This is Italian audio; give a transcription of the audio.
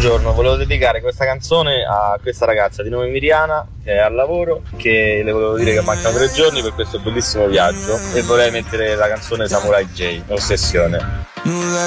Buongiorno, volevo dedicare questa canzone a questa ragazza di nome Miriana che è al lavoro, che le volevo dire che mancano 3 giorni per questo bellissimo viaggio e vorrei mettere la canzone Samurai J, Ossessione.